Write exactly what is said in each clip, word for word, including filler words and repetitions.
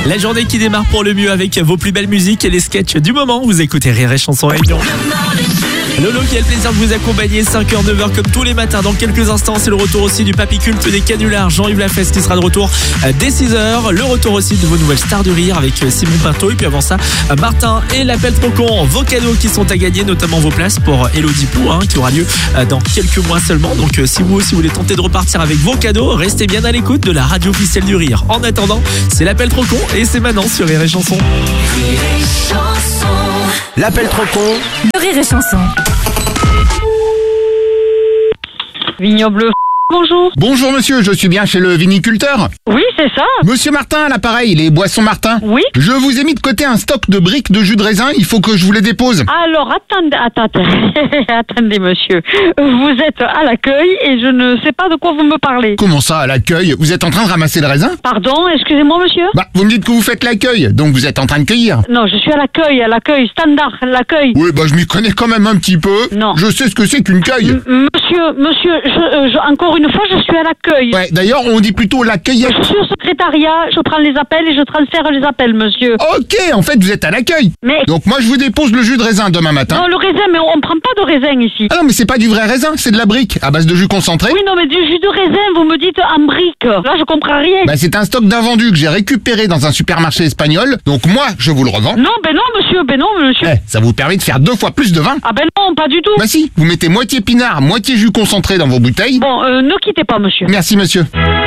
La journée qui démarre pour le mieux avec vos plus belles musiques et les sketchs du moment. Vous écoutez Rire et Chanson Réunion. Lolo qui a le plaisir de vous accompagner cinq heures, neuf heures comme tous les matins. Dans quelques instants, c'est le retour aussi du papy culte des canulars, Jean-Yves Lafesse, qui sera de retour dès six heures. Le retour aussi de vos nouvelles stars du rire avec Simon Pinto. Et puis avant ça, Martin et l'appel trop con. Vos cadeaux qui sont à gagner, notamment vos places pour Elodie Pou, hein, qui aura lieu dans quelques mois seulement. Donc si vous aussi vous voulez tenter de repartir avec vos cadeaux, restez bien à l'écoute de la radio officielle du rire. En attendant, c'est l'appel trop con et c'est maintenant sur Rire et Chanson. L'appel trop con de Rire et Chanson. Vignoble, bonjour. Bonjour monsieur, je suis bien chez le viniculteur. Oui, c'est ça. Monsieur Martin à l'appareil, les boissons Martin. Oui. Je vous ai mis de côté un stock de briques de jus de raisin, il faut que je vous les dépose. Alors, attendez, attendez, attendez monsieur. Vous êtes à l'accueil et je ne sais pas de quoi vous me parlez. Comment ça, à l'accueil? Vous êtes en train de ramasser le raisin? Pardon, excusez-moi monsieur. Bah, vous me dites que vous faites l'accueil, donc vous êtes en train de cueillir. Non, je suis à l'accueil, à l'accueil, standard, l'accueil. Oui, bah je m'y connais quand même un petit peu. Non. Je sais ce que c'est qu'une cueille. M- monsieur, monsieur, je, euh, je- encore une fois, je suis à l'accueil. Ouais, d'ailleurs, on dit plutôt la cueillette. Je suis au secrétariat, je prends les appels et je transfère les appels, monsieur. Ok, en fait, vous êtes à l'accueil. Mais, Donc moi, je vous dépose le jus de raisin demain matin. non, le raisin, mais on prend pas de raisin ici. Ah non, mais c'est pas du vrai raisin, c'est de la brique, à base de jus concentré. Oui, non, mais du jus de raisin, vous me dites en brique. Là, je comprends rien. Bah, c'est un stock d'invendus que j'ai récupéré dans un supermarché espagnol. Donc moi, je vous le revends. Non, ben non, monsieur, ben non, monsieur. Eh, ça vous permet de faire deux fois plus de vin. Ah ben non, pas du tout. Bah si, vous mettez moitié pinard, moitié jus concentré dans vos bouteilles. Bon, euh, ne quittez pas, monsieur. Merci monsieur.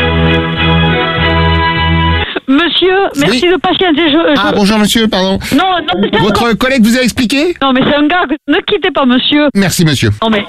Monsieur, merci Oui. de patienter. Je, je- Ah bonjour monsieur, pardon. Non, non, mais c'est un gars. Votre collègue vous a expliqué? Non, mais c'est un gars. Ne quittez pas, monsieur. Merci monsieur. Non, mais.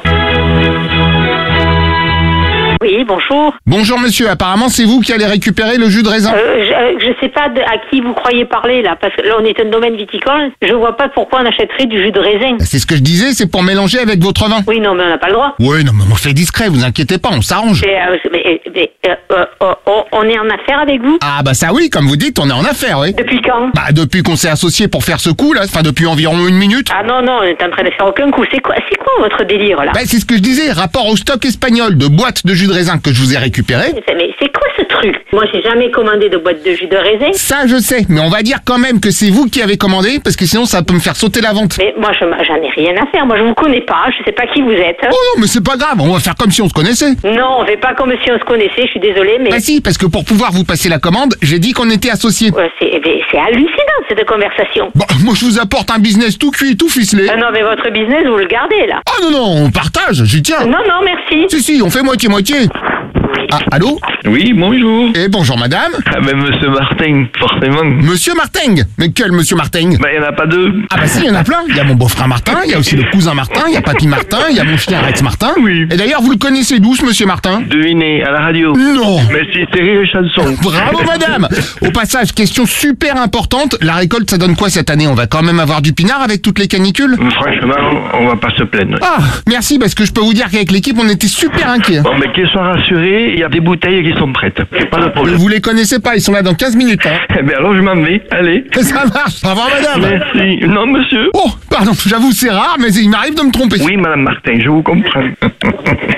Oui, bonjour. Bonjour monsieur, apparemment c'est vous qui allez récupérer le jus de raisin. Euh, je, je sais pas de, à qui vous croyez parler là, parce que là on est un domaine viticole. Je vois pas pourquoi on achèterait du jus de raisin. C'est ce que je disais, c'est pour mélanger avec votre vin. Oui, non, mais on n'a pas le droit. Oui, non mais on fait discret, vous inquiétez pas, on s'arrange. Mais, euh, mais, mais, euh, euh, euh, on- on est en affaire avec vous Ah bah ça oui, comme vous dites, on est en affaire, oui. depuis quand? Bah depuis qu'on s'est associés pour faire ce coup là, enfin depuis environ une minute. Ah non, non, on est en train de faire aucun coup. C'est quoi, c'est quoi votre délire là? Bah c'est ce que je disais, rapport au stock espagnol de boîtes de jus de raisin que je vous ai récupéré. Mais c'est quoi ce truc? Moi j'ai jamais commandé de boîte de jus de raisin. Ça je sais, mais on va dire quand même que c'est vous qui avez commandé, parce que sinon ça peut me faire sauter la vente. Mais moi je, j'en ai rien à faire. Moi je vous connais pas, je sais pas qui vous êtes. Oh non mais c'est pas grave, on va faire comme si on se connaissait. Non, on fait pas comme si on se connaissait, je suis désolée, mais Bah si, parce que pour pouvoir vous passer la commande, j'ai dit qu'on était associés. Ouais, c'est, mais c'est hallucinant cette conversation. Bon, moi je vous apporte un business tout cuit, tout ficelé. Ah non, mais votre business, vous le gardez, là. Ah non non, on partage, j'y tiens. Non, non, merci. Si si, on fait moitié-moitié. Ah, allô? Oui, bonjour. Eh bonjour madame. Ah ben monsieur Martin, forcément. Monsieur Martin. Mais quel monsieur Martin? Ben il n'y en a pas deux. Ah bah si, il y en a plein. Il y a mon beau-frère Martin, il y a aussi le cousin Martin, il y a papy Martin, il y a mon chien Rex Martin. Oui. Et d'ailleurs, vous le connaissez d'où ce monsieur Martin? Devinez, à la radio. Non. Mais si c'est Rire et Chanson. Bravo madame. Au passage, question super importante, la récolte ça donne quoi cette année? On va quand même avoir du pinard avec toutes les canicules? Franchement, on va pas se plaindre. Ah, merci parce que je peux vous dire qu'avec l'équipe on était super inquiets. Bon, mais qu'ils soient rassurés, il y a des bouteilles qui sont prêtes. C'est pas de problème. Vous les connaissez pas, ils sont là dans quinze minutes. Hein. Eh bien alors je m'en vais. Allez. Ça marche. Au revoir madame. Merci. Non monsieur. Oh, pardon, j'avoue c'est rare mais il m'arrive de me tromper. Oui madame Martin, je vous comprends.